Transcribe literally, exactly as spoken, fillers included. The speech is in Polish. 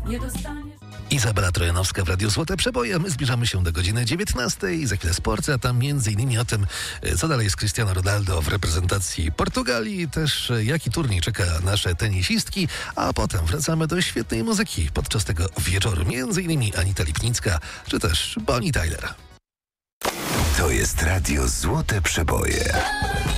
nie dostaniesz. Izabela Trojanowska w Radiu Złote Przeboje. My zbliżamy się do godziny dziewiętnastej. Za chwilę sport, a tam między innymi o tym, co dalej z Cristiano Ronaldo w reprezentacji Portugalii. Też jaki turniej czeka nasze tenisistki. A potem wracamy do świetnej muzyki podczas tego wieczoru. Między innymi Anita Lipnicka, czy też Bonnie Tyler. To jest Radio Złote Przeboje.